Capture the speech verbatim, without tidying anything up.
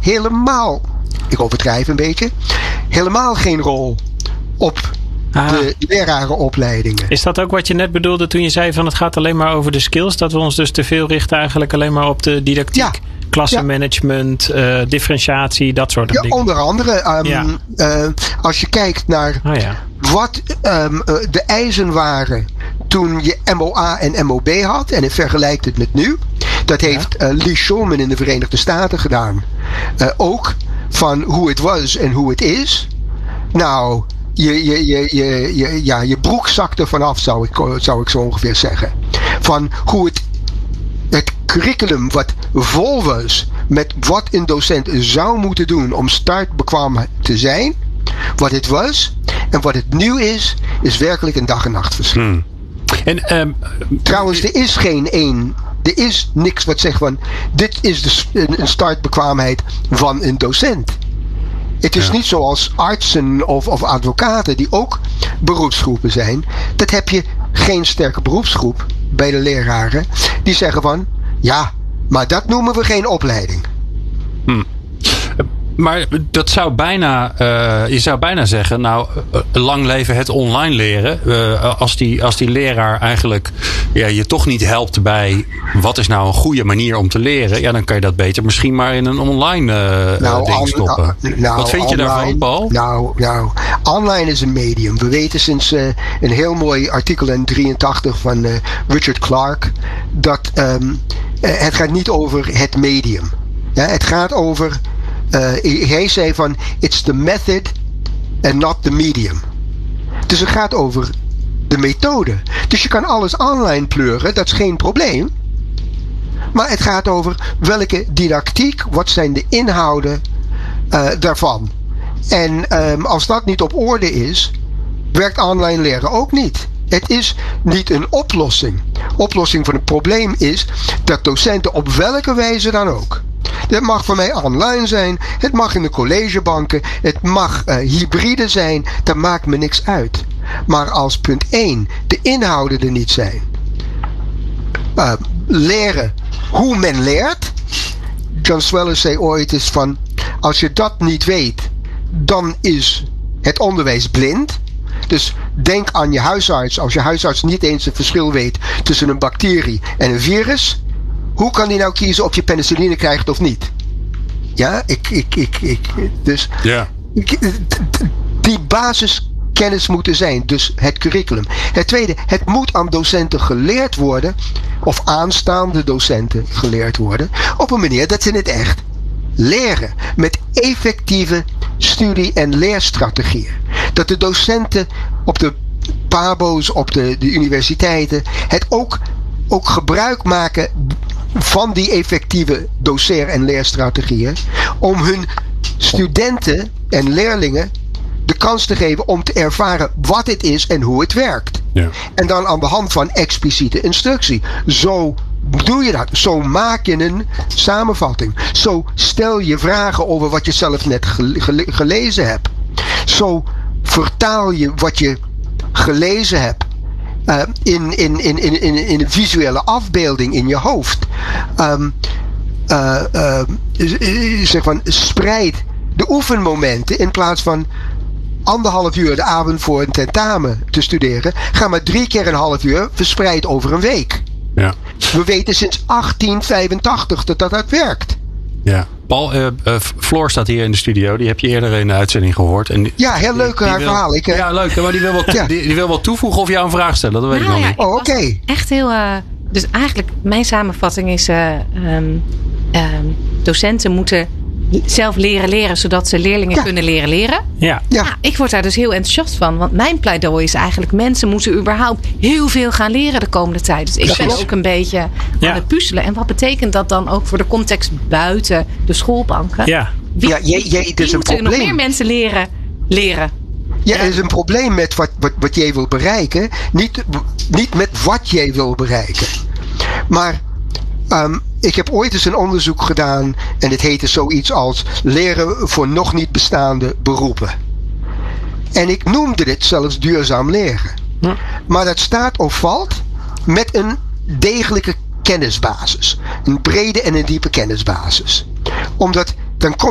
helemaal, ik overdrijf een beetje, helemaal geen rol op ah. de lerarenopleidingen. Is dat ook wat je net bedoelde toen je zei van het gaat alleen maar over de skills? Dat we ons dus te veel richten eigenlijk alleen maar op de didactiek? Ja. Klassenmanagement, ja. uh, differentiatie, dat soort ja, dingen. Onder andere, um, ja. uh, als je kijkt naar oh, ja. wat um, uh, de eisen waren toen je M O A en M O B had, en je vergelijkt het met nu. Dat heeft ja. uh, Lee Shulman in de Verenigde Staten gedaan. Uh, ook van hoe het was en hoe het is. Nou, je, je, je, je, je, ja, je broek zakt er vanaf, zou ik, zou ik zo ongeveer zeggen. Van hoe het, het curriculum wat vol was met wat een docent zou moeten doen om startbekwaam te zijn, wat het was en wat het nu is, is werkelijk een dag en nacht verschil. Hmm. En, um, Trouwens, er is geen één, er is niks wat zegt van dit is de, een startbekwaamheid van een docent. Het is ja. niet zoals artsen of, of advocaten die ook beroepsgroepen zijn. Dat heb je geen sterke beroepsgroep bij de leraren die zeggen van ja, maar dat noemen we geen opleiding. Hmm. Maar dat zou bijna, uh, je zou bijna zeggen, nou, uh, lang leven het online leren. Uh, als, die, als die leraar eigenlijk ja, je toch niet helpt bij wat is nou een goede manier om te leren. Ja, dan kan je dat beter misschien maar in een online uh, nou, ding stoppen. On, nou, wat vind online, je daarvan, Paul? Nou, nou, online is een medium. We weten sinds uh, een heel mooi artikel in drieëntachtig van uh, Richard Clark dat um, uh, het gaat niet over het medium. Ja, het gaat over Uh, hij zei van it's the method and not the medium. Dus het gaat over de methode. Dus je kan alles online pleuren, dat is geen probleem. Maar het gaat over welke didactiek, wat zijn de inhouden uh, daarvan. En um, als dat niet op orde is, werkt online leren ook niet. Het is niet een oplossing. Oplossing van het probleem is dat docenten op welke wijze dan ook. Het mag voor mij online zijn. Het mag in de collegebanken. Het mag uh, hybride zijn. Dat maakt me niks uit. Maar als punt één de inhouden er niet zijn. Uh, leren hoe men leert. John Sweller zei ooit eens van als je dat niet weet, dan is het onderwijs blind. Dus denk aan je huisarts. Als je huisarts niet eens het verschil weet tussen een bacterie en een virus, hoe kan die nou kiezen of je penicilline krijgt of niet? Ja, ik, ik, ik, ik dus ja. ik, die basiskennis moet er zijn, dus het curriculum. Het tweede, het moet aan docenten geleerd worden, of aanstaande docenten geleerd worden, op een manier dat ze het echt leren. Met effectieve studie- en leerstrategieën. Dat de docenten op de pabo's, op de, de universiteiten, het ook, ook gebruik maken van die effectieve doceer- en leerstrategieën om hun studenten en leerlingen de kans te geven om te ervaren wat het is en hoe het werkt. Ja. En dan aan de hand van expliciete instructie. Zo doe je dat. Zo maak je een samenvatting. Zo stel je vragen over wat je zelf net gele- gelezen hebt. Zo vertaal je wat je gelezen hebt Uh, in, in, in, in, in, in een visuele afbeelding in je hoofd. Um, uh, uh, zeg van, spreid de oefenmomenten in plaats van anderhalf uur de avond voor een tentamen te studeren. Ga maar drie keer een half uur verspreid over een week. Ja. We weten sinds achttien vijfentachtig dat dat, dat werkt. Ja. Paul, uh, uh, Floor staat hier in de studio. Die heb je eerder in de uitzending gehoord. En die, ja, heel leuk haar wil, verhaal. Ik, uh, ja, leuk. Maar die wil, wat, ja. die, die wil wat toevoegen of jou een vraag stellen. Dat weet nou, ik nog ja, niet. Oh, oké. Okay. Echt heel... Uh, dus eigenlijk, mijn samenvatting is... Uh, um, um, docenten moeten zelf leren leren, zodat ze leerlingen ja. kunnen leren leren. Ja. Ja. Nou, ik word daar dus heel enthousiast van. Want mijn pleidooi is eigenlijk, mensen moeten überhaupt heel veel gaan leren de komende tijd. Dus ik dat ben is. ook een beetje ja. aan het puzzelen. En wat betekent dat dan ook voor de context buiten de schoolbanken? Ja. Wie, ja, jij, jij, het is wie een moeten probleem. nog meer mensen leren leren? Ja, er is een probleem met wat, wat, wat jij wil bereiken. Niet, niet met wat jij wil bereiken. Maar um, ik heb ooit eens een onderzoek gedaan. En het heette zoiets als leren voor nog niet bestaande beroepen. En ik noemde dit zelfs duurzaam leren. Ja. Maar dat staat of valt met een degelijke kennisbasis. Een brede en een diepe kennisbasis. Omdat dan kom